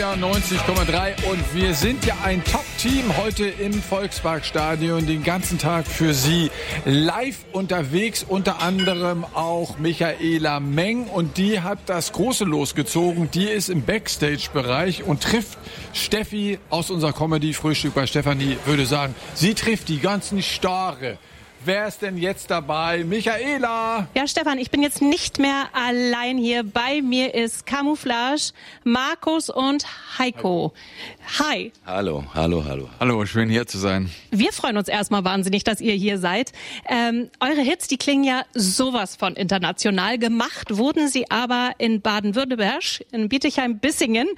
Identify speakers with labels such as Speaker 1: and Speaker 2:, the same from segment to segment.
Speaker 1: NDR 90,3 und wir sind ja ein Top-Team heute im Volksparkstadion, den ganzen Tag für Sie live unterwegs, unter anderem auch Michaela Meng und die hat das große Los gezogen, die ist im Backstage-Bereich und trifft Steffi aus unserer Comedy-Frühstück bei Stefanie, würde sagen, sie trifft die ganzen Stare. Wer ist denn jetzt dabei? Michaela!
Speaker 2: Ja, Stefan, ich bin jetzt nicht mehr allein hier. Bei mir ist Camouflage, Markus und Heiko. Hi.
Speaker 3: Hallo.
Speaker 1: Hallo, schön hier zu sein.
Speaker 2: Wir freuen uns erstmal wahnsinnig, dass ihr hier seid. Eure Hits, die klingen ja sowas von international. Gemacht wurden sie aber in Baden-Württemberg, in Bietigheim-Bissingen,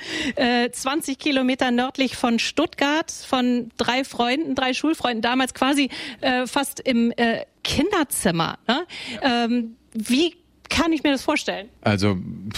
Speaker 2: 20 Kilometer nördlich von Stuttgart, von drei Schulfreunden, damals quasi fast im Kinderzimmer. Ne? Ja. Wie kann ich mir das vorstellen?
Speaker 1: Also,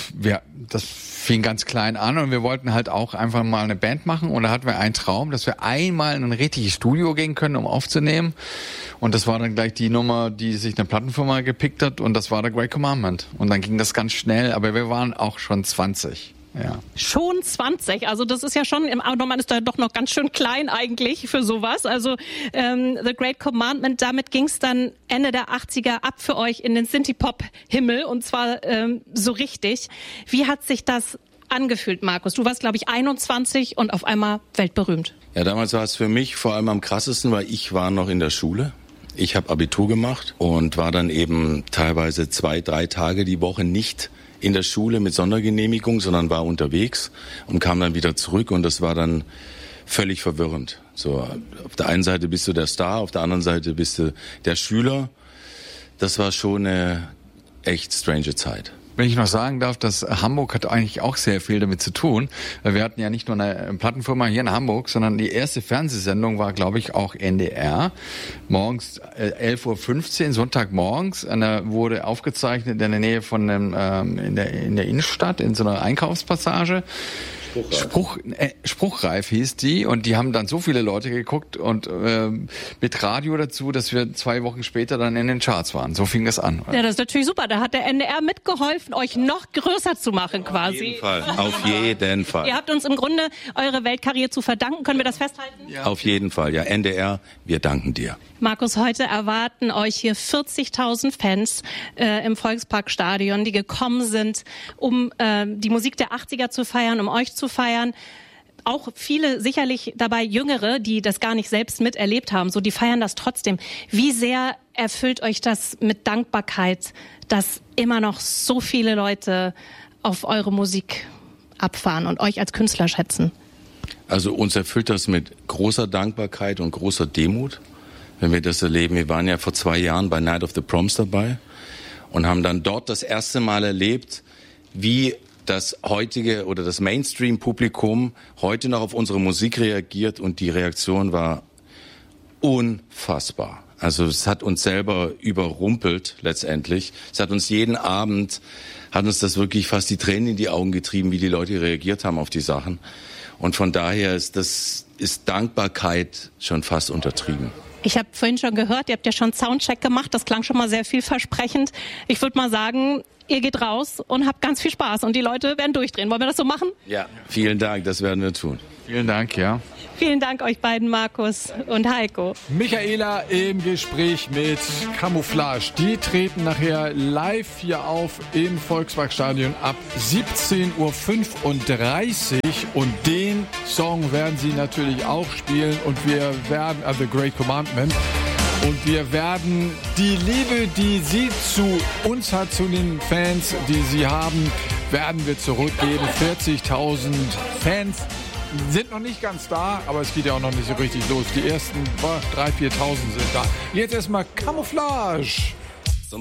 Speaker 1: das fing ganz klein an und wir wollten halt auch einfach mal eine Band machen und da hatten wir einen Traum, dass wir einmal in ein richtiges Studio gehen können, um aufzunehmen. Und das war dann gleich die Nummer, die sich eine Plattenfirma gepickt hat und das war The Great Commandment. Und dann ging das ganz schnell, aber wir waren auch schon 20. Ja.
Speaker 2: Schon 20, also das ist ja schon, aber man ist da doch noch ganz schön klein eigentlich für sowas. Also The Great Commandment, damit ging es dann Ende der 80er ab für euch in den Synthie-Pop-Himmel und zwar so richtig. Wie hat sich das angefühlt, Markus? Du warst, glaube ich, 21 und auf einmal weltberühmt.
Speaker 3: Ja, damals war es für mich vor allem am krassesten, weil ich war noch in der Schule. Ich habe Abitur gemacht und war dann eben teilweise 2-3 Tage die Woche nicht in der Schule mit Sondergenehmigung, sondern war unterwegs und kam dann wieder zurück und das war dann völlig verwirrend. So, auf der einen Seite bist du der Star, auf der anderen Seite bist du der Schüler. Das war schon eine echt strange Zeit.
Speaker 1: Wenn ich noch sagen darf, dass Hamburg hat eigentlich auch sehr viel damit zu tun. Wir hatten ja nicht nur eine Plattenfirma hier in Hamburg, sondern die erste Fernsehsendung war, glaube ich, auch NDR. Morgens 11:15 Uhr, Sonntagmorgens. Wurde aufgezeichnet in der Nähe von in der Innenstadt, in so einer Einkaufspassage. Spruchreif hieß die und die haben dann so viele Leute geguckt und mit Radio dazu, dass wir 2 Wochen später dann in den Charts waren. So fing das an.
Speaker 2: Ja, das ist natürlich super. Da hat der NDR mitgeholfen, euch noch größer zu machen quasi.
Speaker 3: Auf jeden Fall.
Speaker 2: Ihr habt uns im Grunde eure Weltkarriere zu verdanken. Können wir das festhalten?
Speaker 3: Ja. Auf jeden Fall. Ja, NDR, wir danken dir.
Speaker 2: Markus, heute erwarten euch hier 40.000 Fans im Volksparkstadion, die gekommen sind, um die Musik der 80er zu feiern, um euch zu feiern. Auch viele sicherlich dabei Jüngere, die das gar nicht selbst miterlebt haben, so die feiern das trotzdem. Wie sehr erfüllt euch das mit Dankbarkeit, dass immer noch so viele Leute auf eure Musik abfahren und euch als Künstler schätzen?
Speaker 3: Also uns erfüllt das mit großer Dankbarkeit und großer Demut, wenn wir das erleben. Wir waren ja vor 2 Jahren bei Night of the Proms dabei und haben dann dort das erste Mal erlebt, wie das heutige oder das Mainstream-Publikum heute noch auf unsere Musik reagiert und die Reaktion war unfassbar. Also es hat uns selber überrumpelt letztendlich. Es hat uns jeden Abend, hat uns das wirklich fast die Tränen in die Augen getrieben, wie die Leute reagiert haben auf die Sachen. Und von daher ist Dankbarkeit schon fast untertrieben.
Speaker 2: Ich habe vorhin schon gehört, ihr habt ja schon Soundcheck gemacht, das klang schon mal sehr vielversprechend. Ich würde mal sagen, ihr geht raus und habt ganz viel Spaß und die Leute werden durchdrehen. Wollen wir das so machen?
Speaker 3: Ja, vielen Dank, das werden wir tun.
Speaker 1: Vielen Dank, ja.
Speaker 2: Vielen Dank euch beiden, Markus und Heiko.
Speaker 1: Michaela im Gespräch mit Camouflage. Die treten nachher live hier auf im Volksparkstadion ab 17:35 Uhr und den Song werden sie natürlich auch spielen und wir werden, The Great Commandment, und wir werden die Liebe, die sie zu uns hat, zu den Fans, die sie haben, werden wir zurückgeben. 40.000 Fans sind noch nicht ganz da, aber es geht ja auch noch nicht so richtig los. Die ersten 3.000, 4.000 sind da. Jetzt erstmal Camouflage.